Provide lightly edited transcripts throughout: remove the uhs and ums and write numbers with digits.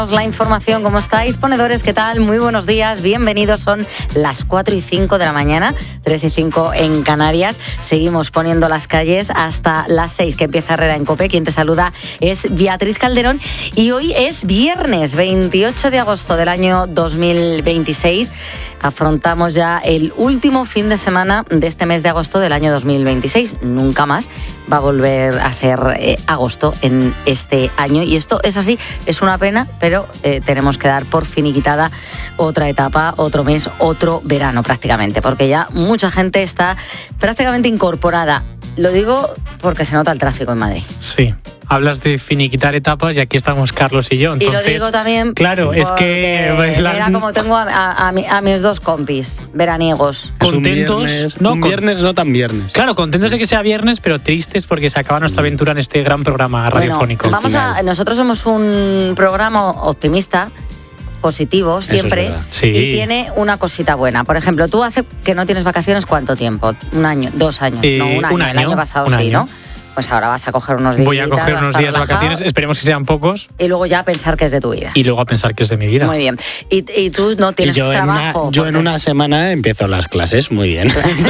La información, ¿cómo estáis, ponedores? ¿Qué tal? Muy buenos días, bienvenidos. Son las 4:05 de la mañana, 3:05 en Canarias. Seguimos poniendo las calles hasta las 6, que empieza Herrera en COPE. Quien te saluda es Beatriz Calderón y hoy es viernes 28 de agosto del año 2026. Afrontamos ya el último fin de semana de este mes de agosto del año 2026. Nunca más va a volver a ser agosto en este año. Y esto es así, es una pena, pero tenemos que dar por finiquitada otra etapa, otro mes, otro verano prácticamente, porque ya mucha gente está prácticamente incorporada. Lo digo porque se nota el tráfico en Madrid. Sí. Hablas de finiquitar etapas y aquí estamos Carlos y yo. Entonces, y lo digo también. Claro, es que. Mira como tengo a mis dos compis veraniegos. Contentos. Un viernes no tan viernes. Claro, contentos de que sea viernes, pero tristes porque se acaba nuestra aventura en este gran programa radiofónico. Bueno, nosotros somos un programa optimista, positivo siempre, sí. Y tiene una cosita buena. Por ejemplo, tú hace que no tienes vacaciones, ¿cuánto tiempo? ¿Un año? ¿2 años? No, un año. El año pasado sí, ¿no? Pues ahora vas a coger unos días. Voy a coger unos días de vacaciones, esperemos que sean pocos. Y luego ya a pensar que es de tu vida. Y luego a pensar que es de mi vida. Muy bien. Y tú no tienes trabajo. Yo en una semana empiezo las clases, muy bien.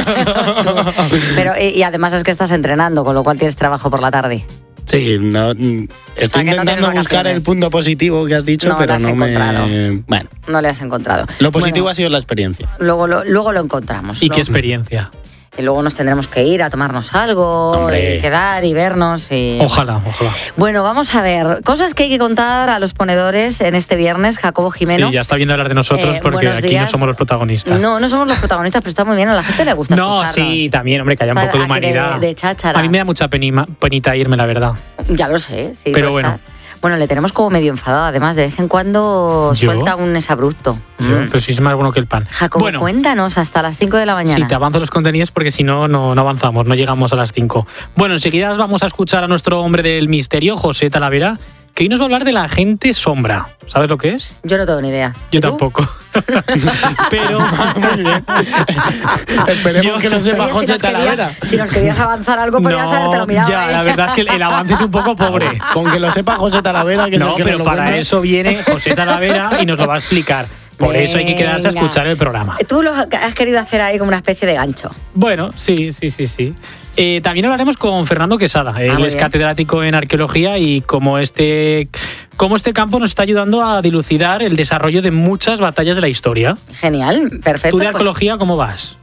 Pero y además es que estás entrenando, con lo cual tienes trabajo por la tarde. Sí, estoy intentando buscar el punto positivo que has dicho, pero no me... Bueno, no le has encontrado. Lo positivo ha sido la experiencia. Luego lo encontramos. ¿Y qué experiencia? Y luego nos tendremos que ir a tomarnos algo, y quedar y vernos. Ojalá. Bueno, vamos a ver. Cosas que hay que contar a los ponedores en este viernes. Jacobo Jimeno. Sí, ya está viendo hablar de nosotros porque aquí no somos los protagonistas. No somos los protagonistas, pero está muy bien. A la gente le gusta escucharnos. No, sí, también, hombre, que haya un poco de humanidad. De cháchara. A mí me da mucha penita irme, la verdad. Ya lo sé, sí. Pero bueno. Bueno, le tenemos como medio enfadado. Además, de vez en cuando suelta un exabrupto. Pero sí es más bueno que el pan. Jacobo, cuéntanos hasta las 5 de la mañana. Sí, te avanzo los contenidos porque si no, no avanzamos, no llegamos a las 5. Bueno, enseguida vamos a escuchar a nuestro hombre del misterio, José Talavera, que hoy nos va a hablar de la agente sombra. ¿Sabes lo que es? Yo no tengo ni idea. Yo tampoco. Pero muy bien. Esperemos que lo sepa José Talavera. Si nos querías avanzar algo, podrías habértelo mirado. Ya, la verdad es que el avance es un poco pobre. Con que lo sepa José Talavera, que es el que pero para eso viene José Talavera y nos lo va a explicar. Por eso hay que quedarse a escuchar el programa. Tú lo has querido hacer ahí como una especie de gancho. Bueno, sí. También hablaremos con Fernando Quesada. Él es catedrático en arqueología y como este campo nos está ayudando a dilucidar el desarrollo de muchas batallas de la historia. Genial, perfecto. ¿Tú de arqueología cómo vas?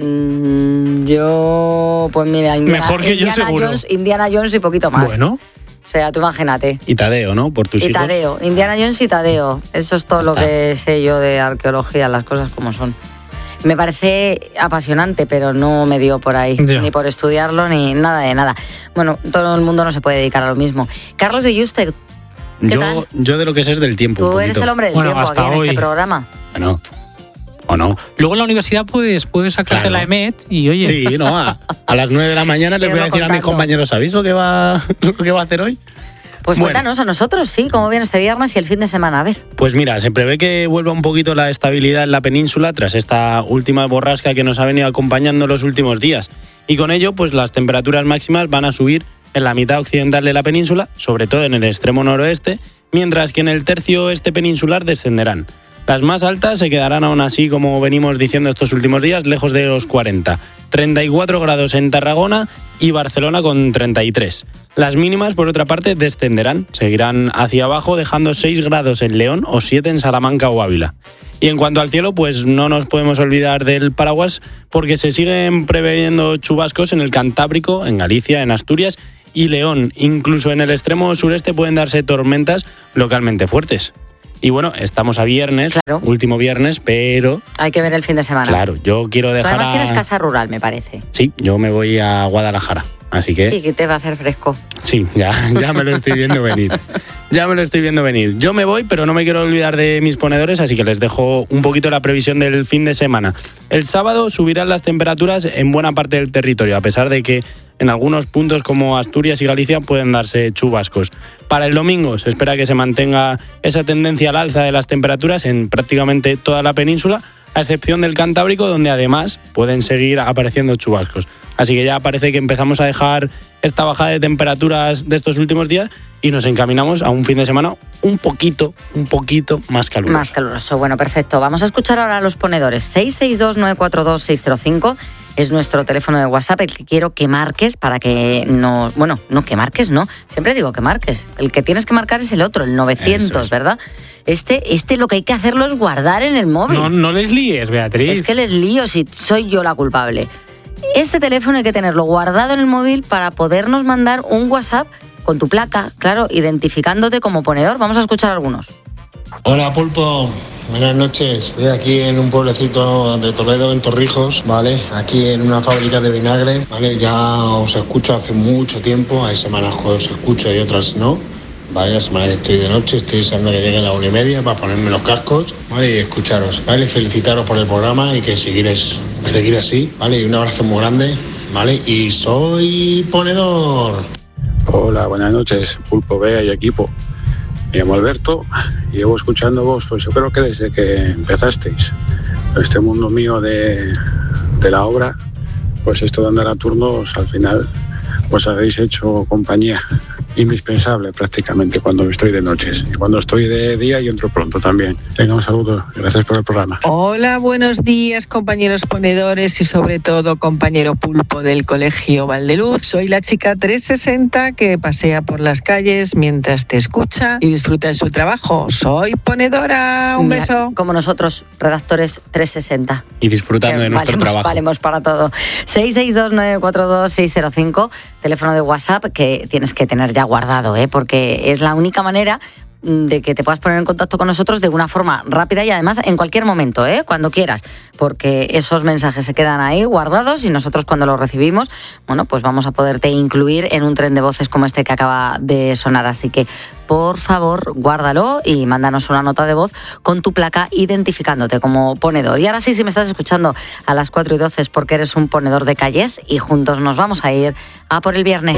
Yo, pues mira, mejor que yo seguro. Indiana Jones y poquito más. Bueno. O sea, tú imagínate. Y Tadeo, ¿no? Por tus hijos. Y Tadeo, Indiana Jones y Tadeo. Eso es todo lo que sé yo de arqueología, las cosas como son. Me parece apasionante, pero no me dio por ahí, ni por estudiarlo, ni nada de nada. Bueno, todo el mundo no se puede dedicar a lo mismo. Carlos de Juste, ¿qué tal? Yo de lo que sé es del tiempo. Tú eres el hombre del tiempo aquí en este programa. Bueno, ¿o no? Luego en la universidad puedes sacarte la EMET y oye... Sí, no, a las 9 de la mañana les voy a decir a mis compañeros, ¿sabéis lo que va a hacer hoy? Pues cuéntanos a nosotros, sí, cómo viene este viernes y el fin de semana, a ver. Pues mira, se prevé que vuelva un poquito la estabilidad en la península tras esta última borrasca que nos ha venido acompañando los últimos días. Y con ello, pues las temperaturas máximas van a subir en la mitad occidental de la península, sobre todo en el extremo noroeste, mientras que en el tercio oeste peninsular descenderán. Las más altas se quedarán aún así, como venimos diciendo estos últimos días, lejos de los 40. 34 grados en Tarragona y Barcelona con 33. Las mínimas, por otra parte, descenderán, seguirán hacia abajo, dejando 6 grados en León o 7 en Salamanca o Ávila. Y en cuanto al cielo, pues no nos podemos olvidar del paraguas, porque se siguen preveyendo chubascos en el Cantábrico, en Galicia, en Asturias y León. Incluso en el extremo sureste pueden darse tormentas localmente fuertes. Y bueno, estamos a viernes, último viernes, pero... Hay que ver el fin de semana. Claro, yo quiero dejar... Tú además tienes casa rural, me parece. Sí, yo me voy a Guadalajara, así que... Sí, que te va a hacer fresco. Sí, ya me lo estoy viendo venir. Yo me voy, pero no me quiero olvidar de mis ponedores, así que les dejo un poquito la previsión del fin de semana. El sábado subirán las temperaturas en buena parte del territorio, a pesar de que en algunos puntos como Asturias y Galicia pueden darse chubascos. Para el domingo se espera que se mantenga esa tendencia al alza de las temperaturas en prácticamente toda la península, a excepción del Cantábrico, donde además pueden seguir apareciendo chubascos. Así que ya parece que empezamos a dejar esta bajada de temperaturas de estos últimos días y nos encaminamos a un fin de semana un poquito más caluroso. Más caluroso, bueno, perfecto. Vamos a escuchar ahora a los ponedores. 662-942-605 es nuestro teléfono de WhatsApp, el que quiero que marques para que no... Bueno, no que marques, no. Siempre digo que marques. El que tienes que marcar es el otro, el 900, es. ¿Verdad? Este lo que hay que hacerlo es guardar en el móvil. No les líes, Beatriz. Es que les lío si soy yo la culpable. Este teléfono hay que tenerlo guardado en el móvil para podernos mandar un WhatsApp con tu placa, claro, identificándote como ponedor. Vamos a escuchar algunos. Hola, Pulpo. Buenas noches. Estoy aquí en un pueblecito de Toledo, en Torrijos, ¿vale? Aquí en una fábrica de vinagre, ¿vale? Ya os escucho hace mucho tiempo. Hay semanas que os escucho y otras no. Vale, la semana que estoy de noche, estoy deseando que llegue la 1:30 para ponerme los cascos, ¿vale? Y escucharos, ¿vale? Felicitaros por el programa y que seguir así, ¿vale? Y un abrazo muy grande, ¿vale? Y soy ponedor. Hola, buenas noches, Pulpo, Bea y equipo. Me llamo Alberto y llevo escuchándoos, pues yo creo que desde que empezasteis. Este mundo mío de la obra, pues esto de andar a turnos, al final, pues habéis hecho compañía indispensable prácticamente cuando estoy de noches. Y cuando estoy de día y entro pronto también. Venga, un saludo. Gracias por el programa. Hola, buenos días, compañeros ponedores y sobre todo compañero Pulpo del Colegio Valdeluz. Soy la chica 360 que pasea por las calles mientras te escucha y disfruta de su trabajo. Soy ponedora. Un beso. Como nosotros, redactores 360. Y disfrutando de nuestro trabajo. Valemos para todo. 662-942-605, teléfono de WhatsApp que tienes que tener ya guardado, porque es la única manera de que te puedas poner en contacto con nosotros de una forma rápida y además en cualquier momento, cuando quieras, porque esos mensajes se quedan ahí guardados y nosotros cuando los recibimos, bueno, pues vamos a poderte incluir en un tren de voces como este que acaba de sonar, así que por favor guárdalo y mándanos una nota de voz con tu placa identificándote como ponedor. Y ahora sí, si me estás escuchando a las 4:12 es porque eres un ponedor de calles y juntos nos vamos a ir a por el viernes.